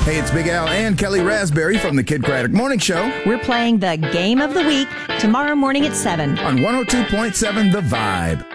Hey, it's Big Al and Kelly Raspberry from the Kid Craddock Morning Show We're playing the Game of the Week tomorrow morning at 7. on 102.7 The Vibe.